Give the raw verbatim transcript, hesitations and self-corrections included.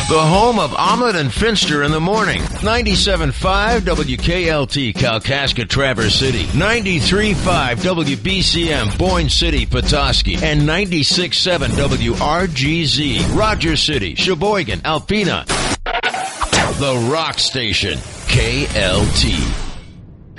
The home of Omelet and Finster in the morning. ninety-seven point five W K L T, Kalkaska, Traverse City. ninety-three point five W B C M, Boyne City, Petoskey. And ninety-six point seven W R G Z, Rogers City, Sheboygan, Alpena. The Rock Station, K L T.